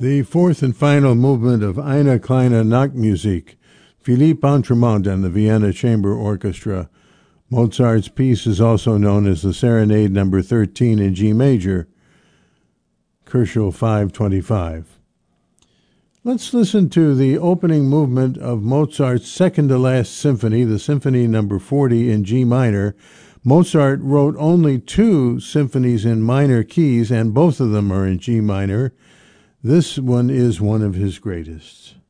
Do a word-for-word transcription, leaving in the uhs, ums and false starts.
The fourth and final movement of Eine kleine Nachtmusik, Philippe Entremont and the Vienna Chamber Orchestra. Mozart's piece is also known as the Serenade number thirteen in G major, Kochel five twenty-five. Let's listen to the opening movement of Mozart's second-to-last symphony, the Symphony number forty in G minor. Mozart wrote only two symphonies in minor keys, and both of them are in G minor. This one is one of his greatest.